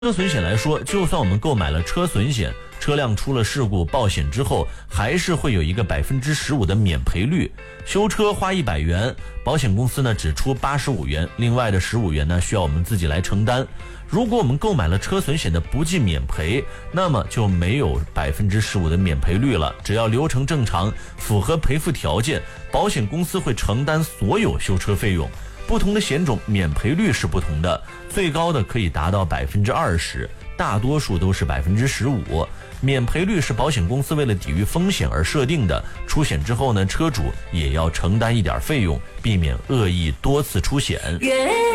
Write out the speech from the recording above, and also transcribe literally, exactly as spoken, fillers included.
车损险来说，就算我们购买了车损险，车辆出了事故报险之后，还是会有一个百分之十五的免赔率。修车花一百元，保险公司呢只出八十五元，另外的十五元呢需要我们自己来承担。如果我们购买了车损险的不计免赔，那么就没有百分之十五的免赔率了。只要流程正常，符合赔付条件，保险公司会承担所有修车费用。不同的险种免赔率是不同的，最高的可以达到百分之二十，大多数都是百分之十五。免赔率是保险公司为了抵御风险而设定的，出险之后呢，车主也要承担一点费用，避免恶意多次出险。